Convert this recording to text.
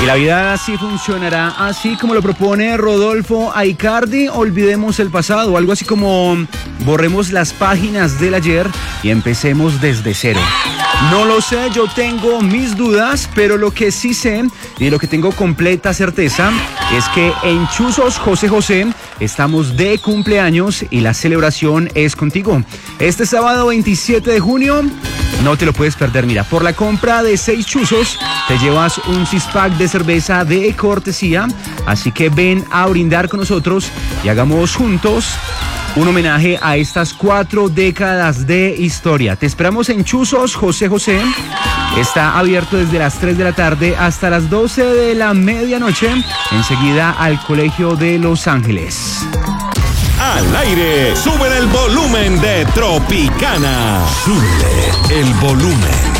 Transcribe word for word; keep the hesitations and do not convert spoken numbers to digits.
Y la vida así funcionará, así como lo propone Rodolfo Aicardi. Olvidemos el pasado, algo así como borremos las páginas del ayer y empecemos desde cero. No lo sé, yo tengo mis dudas, pero lo que sí sé y lo que tengo completa certeza es que en Chuzos José José estamos de cumpleaños y la celebración es contigo. Este sábado veintisiete de junio no te lo puedes perder. Mira, por la compra de seis chuzos te llevas un six pack de cerveza de cortesía, así que ven a brindar con nosotros y hagamos juntos un homenaje a estas cuatro décadas de historia. Te esperamos en Chuzos José José. Está abierto desde las tres de la tarde hasta las doce de la medianoche. Enseguida al Colegio de Los Ángeles. Al aire, suben el volumen de Tropicana. Sube el volumen.